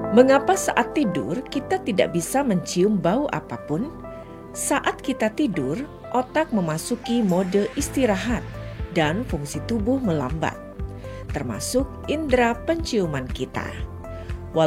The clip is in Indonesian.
Mengapa saat tidur kita tidak bisa mencium bau apapun? Saat kita tidur, otak memasuki mode istirahat dan fungsi tubuh melambat, termasuk indera penciuman kita.